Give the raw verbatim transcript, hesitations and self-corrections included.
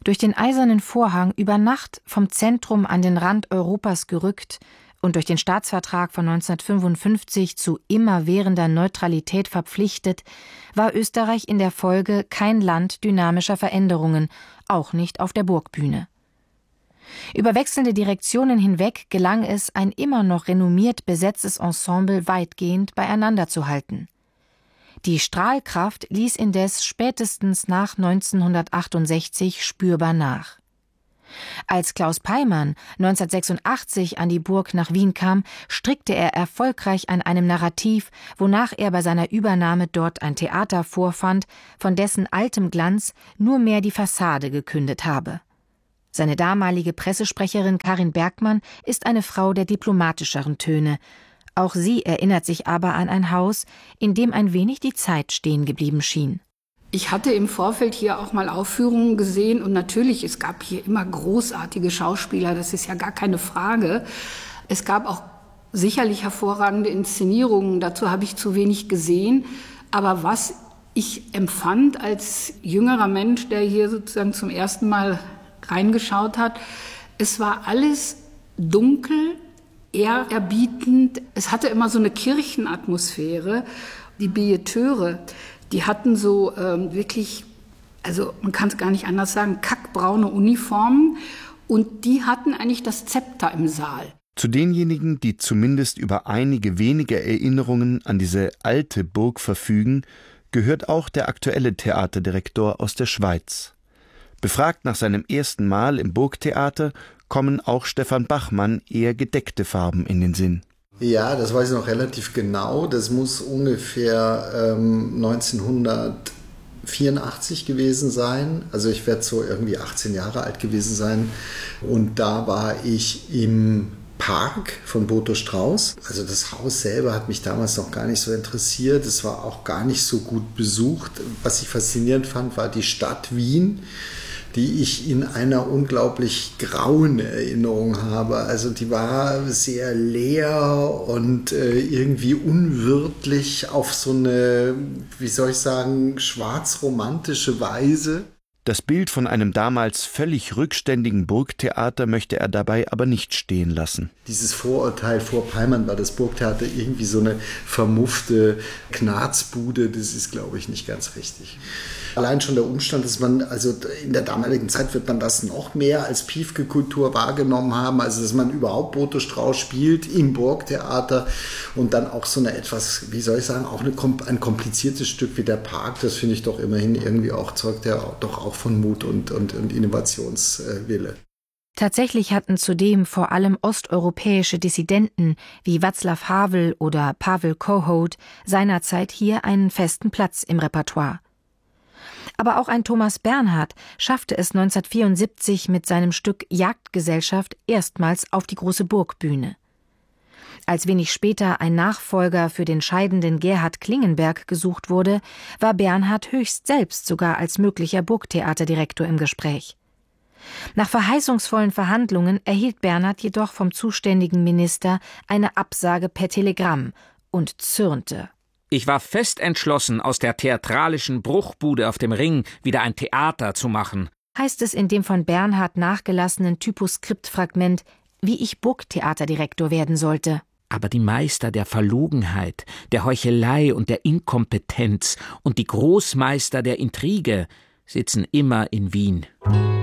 Durch den Eisernen Vorhang über Nacht vom Zentrum an den Rand Europas gerückt und durch den Staatsvertrag von neunzehnhundertfünfundfünfzig zu immerwährender Neutralität verpflichtet, war Österreich in der Folge kein Land dynamischer Veränderungen, auch nicht auf der Burgbühne. Über wechselnde Direktionen hinweg gelang es, ein immer noch renommiert besetztes Ensemble weitgehend beieinander zu halten. Die Strahlkraft ließ indes spätestens nach neunzehnhundertachtundsechzig spürbar nach. Als Klaus Peymann neunzehnhundertsechsundachtzig an die Burg nach Wien kam, strickte er erfolgreich an einem Narrativ, wonach er bei seiner Übernahme dort ein Theater vorfand, von dessen altem Glanz nur mehr die Fassade gekündet habe. Seine damalige Pressesprecherin Karin Bergmann ist eine Frau der diplomatischeren Töne. Auch sie erinnert sich aber an ein Haus, in dem ein wenig die Zeit stehen geblieben schien. Ich hatte im Vorfeld hier auch mal Aufführungen gesehen und natürlich, es gab hier immer großartige Schauspieler, das ist ja gar keine Frage. Es gab auch sicherlich hervorragende Inszenierungen, dazu habe ich zu wenig gesehen. Aber was ich empfand als jüngerer Mensch, der hier sozusagen zum ersten Mal reingeschaut hat, es war alles dunkel, ehrerbietend. Es hatte immer so eine Kirchenatmosphäre. Die Billeteure, die hatten so ähm, wirklich, also man kann es gar nicht anders sagen, kackbraune Uniformen und die hatten eigentlich das Zepter im Saal. Zu denjenigen, die zumindest über einige wenige Erinnerungen an diese alte Burg verfügen, gehört auch der aktuelle Theaterdirektor aus der Schweiz. Befragt nach seinem ersten Mal im Burgtheater kommen auch Stefan Bachmann eher gedeckte Farben in den Sinn. Ja, das weiß ich noch relativ genau. Das muss ungefähr ähm, neunzehnhundertvierundachtzig gewesen sein. Also ich werde so irgendwie achtzehn Jahre alt gewesen sein. Und da war ich im Park von Boto Strauß. Also das Haus selber hat mich damals noch gar nicht so interessiert. Es war auch gar nicht so gut besucht. Was ich faszinierend fand, war die Stadt Wien, die ich in einer unglaublich grauen Erinnerung habe. Also die war sehr leer und äh, irgendwie unwirtlich auf so eine, wie soll ich sagen, schwarzromantische Weise. Das Bild von einem damals völlig rückständigen Burgtheater möchte er dabei aber nicht stehen lassen. Dieses Vorurteil, vor Peymann war das Burgtheater irgendwie so eine vermuffte Knarzbude, das ist, glaube ich, nicht ganz richtig. Allein schon der Umstand, dass man, also in der damaligen Zeit wird man das noch mehr als Piefke-Kultur wahrgenommen haben, also dass man überhaupt Boto Strauß spielt im Burgtheater und dann auch so eine etwas, wie soll ich sagen, auch eine, ein kompliziertes Stück wie der Park, das finde ich doch immerhin irgendwie auch, zeugt ja doch auch von Mut und, und, und Innovationswille. Tatsächlich hatten zudem vor allem osteuropäische Dissidenten wie Václav Havel oder Pavel Kohout seinerzeit hier einen festen Platz im Repertoire. Aber auch ein Thomas Bernhard schaffte es neunzehnhundertvierundsiebzig mit seinem Stück Jagdgesellschaft erstmals auf die große Burgbühne. Als wenig später ein Nachfolger für den scheidenden Gerhard Klingenberg gesucht wurde, war Bernhard höchst selbst sogar als möglicher Burgtheaterdirektor im Gespräch. Nach verheißungsvollen Verhandlungen erhielt Bernhard jedoch vom zuständigen Minister eine Absage per Telegramm und zürnte. Ich war fest entschlossen, aus der theatralischen Bruchbude auf dem Ring wieder ein Theater zu machen, heißt es in dem von Bernhard nachgelassenen Typoskriptfragment, wie ich Burgtheaterdirektor werden sollte. Aber die Meister der Verlogenheit, der Heuchelei und der Inkompetenz und die Großmeister der Intrige sitzen immer in Wien.